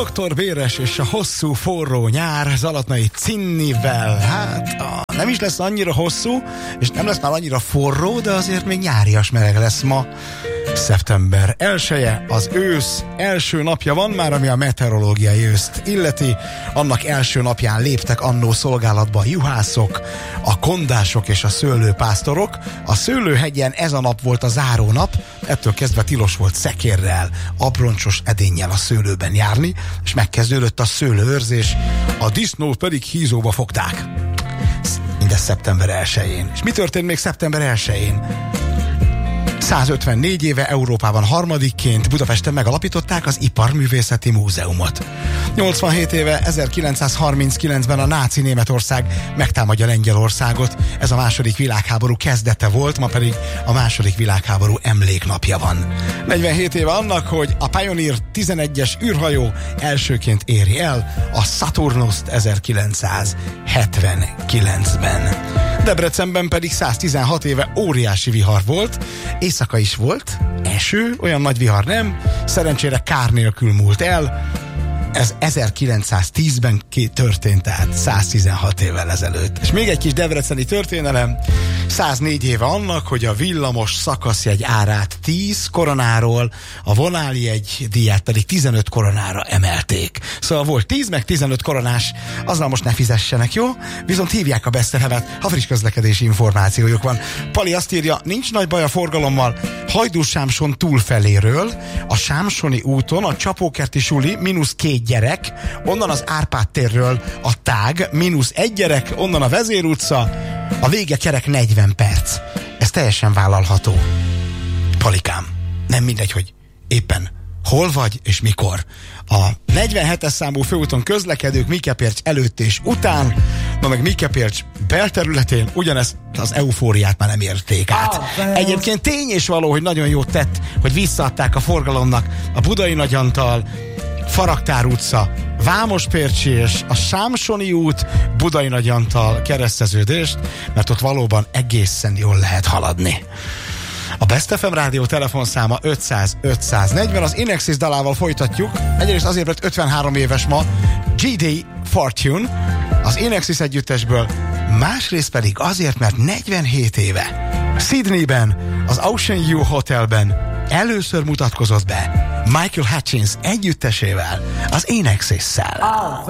Dr. Béres és a hosszú, forró nyár Zalatnai Cinnivel. Hát, nem is lesz annyira hosszú, és nem lesz már annyira forró, de azért még nyárias meleg lesz ma. Szeptember 1-e, az ősz első napja van már, ami a meteorológiai őszt illeti. Annak első napján léptek annó szolgálatba a juhászok, a kondások és a szőlőpásztorok. A szőlőhegyen ez a nap volt a záró nap, ettől kezdve tilos volt szekérrel, abroncsos edénnyel a szőlőben járni, és megkezdődött a szőlőőrzés, a disznót pedig hízóba fogták. Mindez szeptember 1-én. És mi történt még szeptember 1-én? 154 éve Európában harmadikként Budapesten megalapították az Iparművészeti Múzeumot. 87 éve 1939-ben a náci Németország megtámadja Lengyelországot. Ez a második világháború kezdete volt, ma pedig a második világháború emléknapja van. 47 éve annak, hogy a Pioneer 11-es űrhajó elsőként éri el a Saturnust 1979-ben. Debrecenben pedig 116 éve óriási vihar volt, éjszaka is volt, eső, olyan nagy vihar nem, szerencsére kár nélkül múlt el. Ez 1910-ben történt, tehát 116 évvel ezelőtt. És még egy kis debreceni történelem, 104 éve annak, hogy a villamos szakaszjegy árát 10 koronáról, a vonáljegy díját pedig 15 koronára emelték. Szóval volt 10 meg 15 koronás, azzal most ne fizessenek, jó? Viszont hívják a Beszterhevet, ha friss közlekedési információjuk van. Pali azt írja, nincs nagy baj a forgalommal, Hajdú-Sámson túlfeléről, a Sámsoni úton a Csapókerti suli -2 gyerek, onnan az Árpád térről a Tág -1 gyerek, onnan a Vezér utca, a vége kerek 40 perc. Ez teljesen vállalható. Palikám, nem mindegy, hogy éppen hol vagy és mikor. A 47-es számú főúton közlekedők Mikepércs előtt és után, na meg Mikepércs belterületén ugyanezt az eufóriát már nem érték át. Egyébként tény és való, hogy nagyon jót tett, hogy visszaadták a forgalomnak a Budai Nagyantal, Faraktár utca, Vámospércsi és a Sámsoni út, Budai Nagyantal kereszteződést, mert ott valóban egészen jól lehet haladni. A Best FM rádió telefonszáma 500-540, az Inexis dalával folytatjuk. Egyrészt azért, mert 53 éves ma G.D. Fortune az Inexis együttesből, másrészt pedig azért, mert 47 éve Sydneyben, az Ocean View Hotelben először mutatkozott be Michael Hutchins együttesével, az Inexisszel.